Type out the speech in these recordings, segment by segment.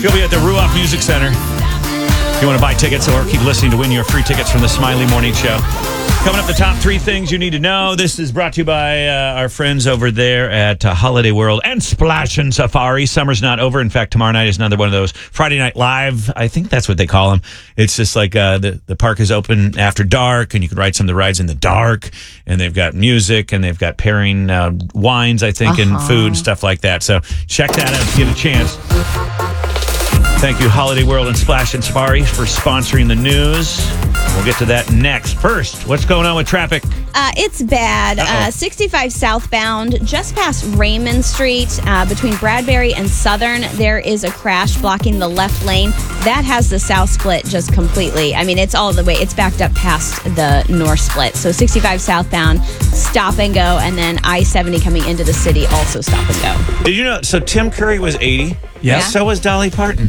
You'll be at the Ruoff Music Center. If you want to buy tickets or keep listening to win your free tickets from the Smiley Morning Show. Coming up, the top 3 things you need to know. This is brought to you by our friends over there at Holiday World and Splash and Safari. Summer's not over. In fact, tomorrow night is another one of those Friday Night Live. I think that's what they call them. It's just like the park is open after dark, and you can ride some of the rides in the dark. And they've got music, and they've got pairing wines, I think, and food and stuff like that. So check that out if you get a chance. Thank you, Holiday World and Splash and Safari, for sponsoring the news. We'll get to that next. First, what's going on with traffic? It's bad. 65 southbound, just past Raymond Street, between Bradbury and Southern, there is a crash blocking the left lane. That has the south split just completely. I mean, it's all the way. It's backed up past the north split. So 65 southbound, stop and go, and then I-70 coming into the city, also stop and go. Did you know? So Tim Curry was 80. Yeah. So was Dolly Parton.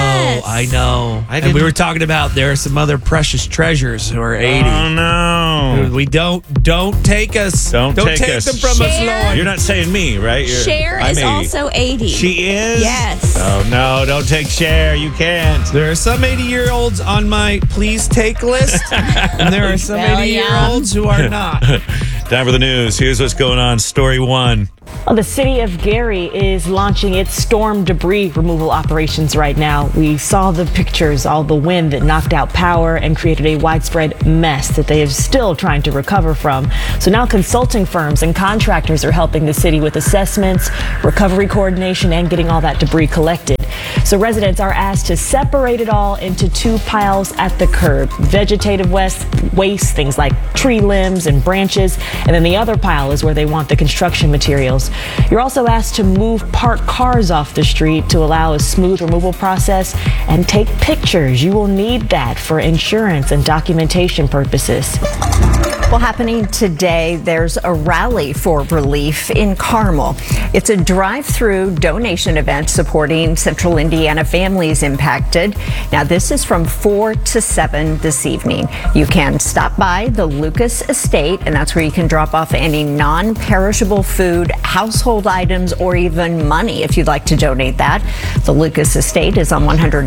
I know. And we were talking about there are some other precious treasures who are 80. Oh, no. We don't take us. Don't take us. them from us, Lord. You're not saying me, right? Cher is 80. also 80. She is? Yes. Oh, no. Don't take Cher. You can't. There are some 80-year-olds on my please take list, and there are some 80-year-olds who are not. Time for the news. Here's what's going on. Story 1. Well, the city of Gary is launching its storm debris removal operations right now. We saw the pictures, all the wind that knocked out power and created a widespread mess that they are still trying to recover from. So now consulting firms and contractors are helping the city with assessments, recovery coordination, and getting all that debris collected. So residents are asked to separate it all into 2 piles at the curb. Vegetative waste, things like tree limbs and branches, and then the other pile is where they want the construction materials. You're also asked to move parked cars off the street to allow a smooth removal process and take pictures. You will need that for insurance and documentation purposes. Well, happening today, there's a rally for relief in Carmel. It's a drive-through donation event supporting Central Indiana families impacted. Now, this is from 4 to 7 this evening. You can stop by the Lucas Estate, and that's where you can drop off any non-perishable food, household items, or even money if you'd like to donate that. The Lucas Estate is on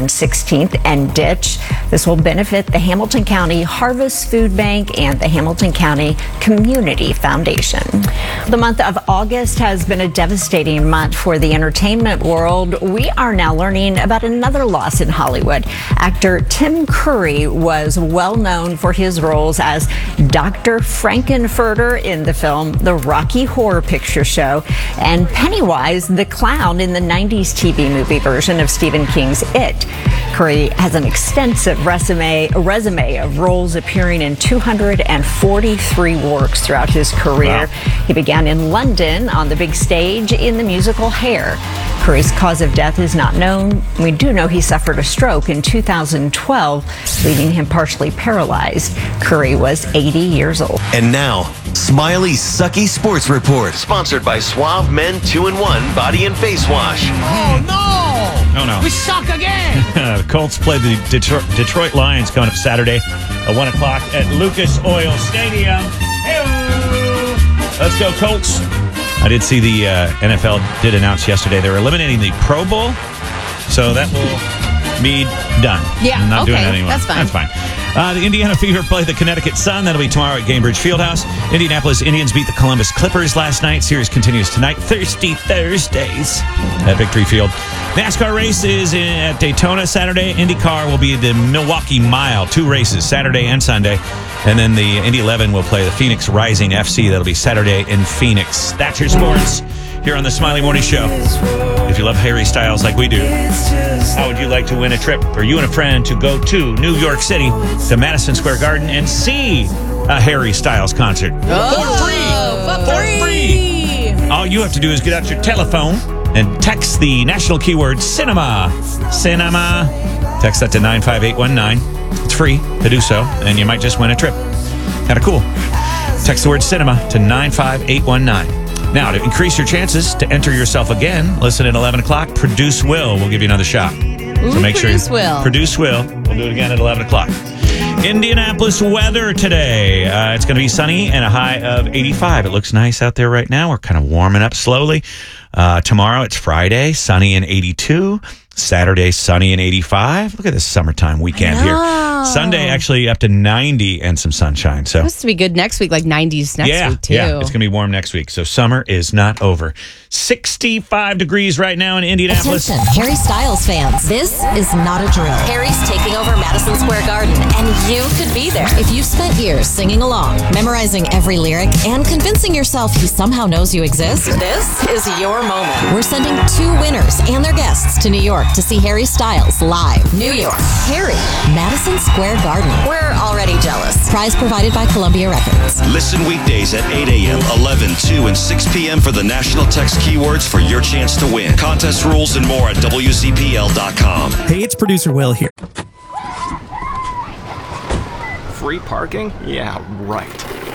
116th and Ditch. This will benefit the Hamilton County Harvest Food Bank and the Hamilton County Community Foundation. The month of August has been a devastating month for the entertainment world. We are now learning about another loss in Hollywood. Actor Tim Curry was well known for his roles as Dr. Frankenfurter in the film The Rocky Horror Picture Show and Pennywise the Clown in the 90s TV movie version of Stephen King's It. Curry has an extensive resume of roles appearing in 243 works throughout his career. Wow. He began in London on the big stage in the musical Hair. Curry's cause of death is not known. We do know he suffered a stroke in 2012, leaving him partially paralyzed. Curry was 80 years old. And now, Smiley's Sucky Sports Report, sponsored by Suave Men 2-in-1 Body and Face Wash. Oh, no! Oh, no. We suck again! The Colts play the Detroit Lions coming up Saturday at 1 o'clock at Lucas Oil Stadium. Hey-o! Let's go, Colts. I did see the NFL did announce yesterday they're eliminating the Pro Bowl, so that will be done. Yeah, I'm not doing that anymore. That's fine. That's fine. The Indiana Fever play the Connecticut Sun. That'll be tomorrow at Gainbridge Fieldhouse. Indianapolis Indians beat the Columbus Clippers last night. Series continues tonight. Thirsty Thursdays at Victory Field. NASCAR race is at Daytona Saturday. IndyCar will be the Milwaukee Mile. 2 races, Saturday and Sunday. And then the Indy 11 will play the Phoenix Rising FC. That'll be Saturday in Phoenix. That's your sports here on the Smiley Morning Show. If you love Harry Styles like we do, how would you like to win a trip for you and a friend to go to New York City to Madison Square Garden and see a Harry Styles concert? For free! All you have to do is get out your telephone and text the national keyword cinema. Cinema. Text that to 95819. It's free to do so, and you might just win a trip. Kind of cool. Text the word cinema to 95819. Now, to increase your chances to enter yourself again, listen at 11 o'clock. Produce Will will give you another shot. So make sure Produce Will. We'll do it again at 11 o'clock. Indianapolis weather today. It's going to be sunny and a high of 85. It looks nice out there right now. We're kind of warming up slowly. Tomorrow, it's Friday, sunny and 82. Saturday, sunny and 85. Look at this summertime weekend here. Sunday, actually up to 90 and some sunshine. So supposed to be good next week, like 90s next week, too. Yeah, it's going to be warm next week. So summer is not over. 65 degrees right now in Indianapolis. Attention, Harry Styles fans. This is not a drill. Harry's taking over Madison Square Garden, and you could be there. If you've spent years singing along, memorizing every lyric, and convincing yourself he somehow knows you exist, this is your moment. We're sending 2 winners and their guests to New York to see Harry Styles live. New York, Harry, Madison Square Garden. We're already jealous. Prize provided by Columbia Records. Listen weekdays at 8 a.m., 11, 2, and 6 p.m. for the national text keywords for your chance to win. Contest rules and more at WZPL.com. Hey, it's producer Will here. Free parking? Yeah, right.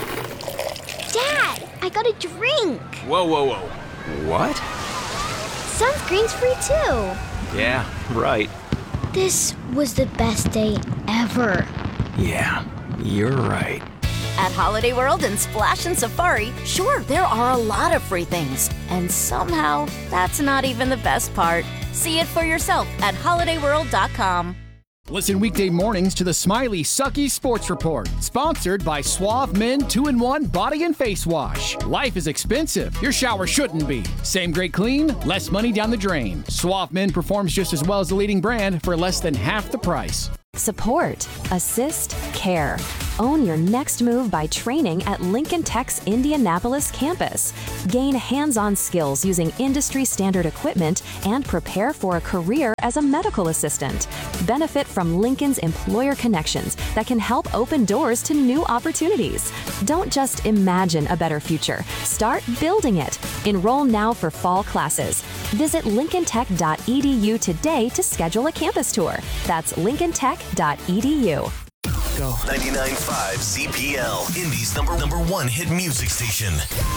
Dad, I got a drink. Whoa, whoa, whoa. What? Sunscreen's free too. Yeah, right. This was the best day ever. Yeah, you're right. At Holiday World and Splash and Safari, sure, there are a lot of free things. And somehow, that's not even the best part. See it for yourself at holidayworld.com. Listen weekday mornings to the Smiley Sucky Sports Report, sponsored by Suave Men 2-in-1 Body and Face Wash. Life is expensive. Your shower shouldn't be. Same great clean, less money down the drain. Suave Men performs just as well as the leading brand for less than half the price. Support, assist, care. Own your next move by training at Lincoln Tech's Indianapolis campus. Gain hands-on skills using industry-standard equipment and prepare for a career as a medical assistant. Benefit from Lincoln's employer connections that can help open doors to new opportunities. Don't just imagine a better future. Start building it. Enroll now for fall classes. Visit lincolntech.edu today to schedule a campus tour. That's lincolntech.edu. Go. 99.5 ZPL, Indy's number 1 hit music station.